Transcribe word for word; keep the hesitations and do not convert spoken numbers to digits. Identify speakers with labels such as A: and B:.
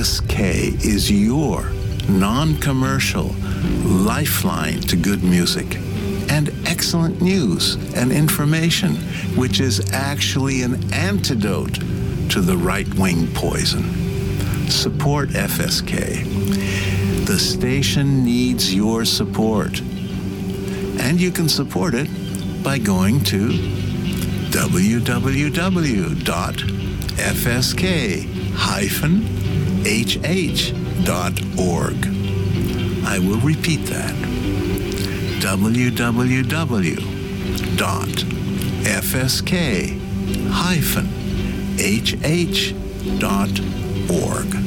A: S K is your non-commercial lifeline to good music and excellent news and information, which is actually an antidote to the right-wing poison. Support F S K. The station needs your support. And you can support it by going to w w w dot f s k dash h h dot org. I will repeat that. w w w dot f s k dash h h dot org.